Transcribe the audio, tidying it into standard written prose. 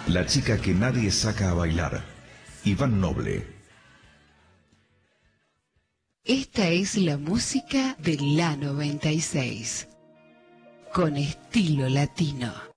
La chica que nadie saca a bailar. Iván Noble. Esta es la música de La 96, con estilo latino.